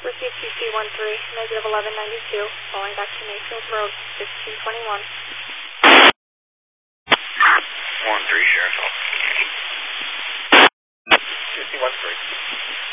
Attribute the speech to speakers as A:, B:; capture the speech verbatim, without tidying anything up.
A: Received Q C one three, negative eleven ninety-two, falling back to Mayfield Road, fifteen twenty-one.
B: one three, Sheriff's Office.
C: Q C one three.